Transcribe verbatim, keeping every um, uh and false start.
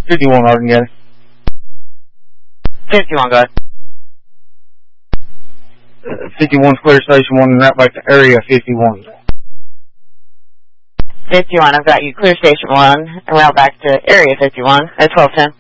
fifty-one, Arden, fifty-one, go ahead. Uh, fifty-one's clear station one and right back to area fifty-one. fifty-one, I've got you clear station one and route back to area fifty-one at twelve ten.